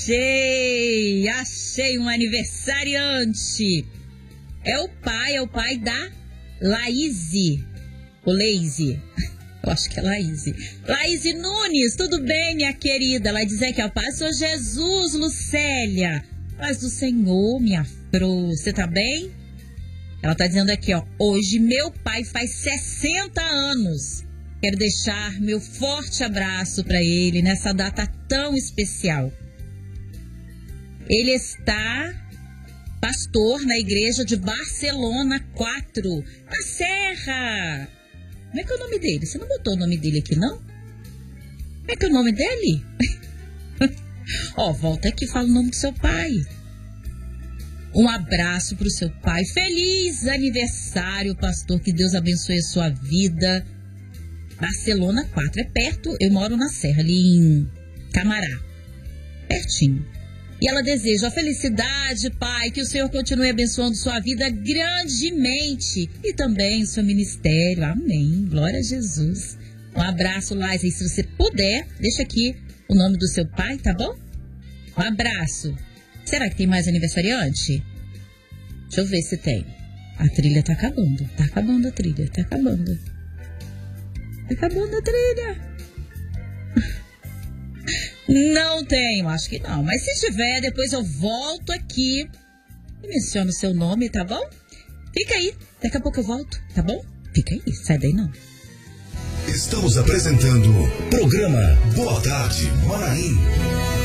Achei um aniversariante. É o pai da Laíse. O Leise. Eu acho que é Laíse. Laíse Nunes, tudo bem, minha querida? Ela diz aqui, ó, paz do Jesus, Lucélia. Paz do Senhor, minha fro. Você tá bem? Ela tá dizendo aqui, ó, hoje meu pai faz 60 anos. Quero deixar meu forte abraço para ele nessa data tão especial. Ele está pastor na igreja de Barcelona 4, na Serra. Como é que é o nome dele? Você não botou o nome dele aqui, não? Como é que é o nome dele? Ó, volta aqui e fala o nome do seu pai. Um abraço pro seu pai. Feliz aniversário, pastor. Que Deus abençoe a sua vida. Barcelona 4, é perto. Eu moro na Serra, ali em Camará. Pertinho. E ela deseja a felicidade, pai, que o Senhor continue abençoando sua vida grandemente e também o seu ministério. Amém. Glória a Jesus. Um abraço, Laís. E se você puder, deixa aqui o nome do seu pai, tá bom? Um abraço. Será que tem mais aniversariante? Deixa eu ver se tem. A trilha tá acabando. Tá acabando a trilha. Tá acabando. Tá acabando a trilha. Não tenho, acho que não. Mas se tiver, depois eu volto aqui e menciono o seu nome, tá bom? Fica aí, daqui a pouco eu volto, tá bom? Fica aí, sai daí não. Estamos apresentando o programa Boa Tarde, Manaim.